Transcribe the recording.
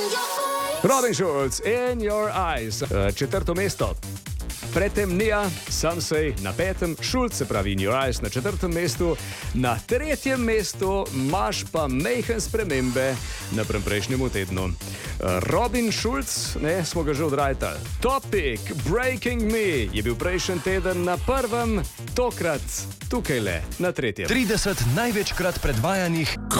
Robin Schulz, In Your Eyes, četrto mesto. Predtem Nia, Somsay na petem, Schulz, se pravi In Your Eyes na četrtem mestu, na tretjem mestu imaš pa majhen spremembe napram prejšnjemu tednu. Robin Schulz, ne, smo ga že odrajtali. Topic, Breaking Me, je bil prejšnji teden na prvem, tokrat tukaj le na tretjem. 30 največkrat predvajanih